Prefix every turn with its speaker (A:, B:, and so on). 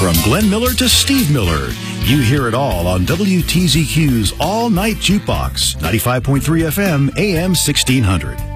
A: From Glenn Miller to Steve Miller, you hear it all on WTZQ's All Night Jukebox, 95.3 FM, AM 1600.